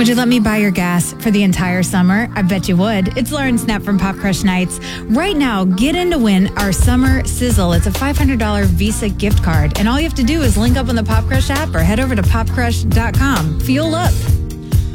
Would you let me buy your gas for the entire summer? I bet you would. It's Lauren Snap from Pop Crush Nights. Right now, get in to win our Summer Sizzle. It's a $500 Visa gift card. And all you have to do is link up on the Pop Crush app or head over to popcrush.com. Fuel up.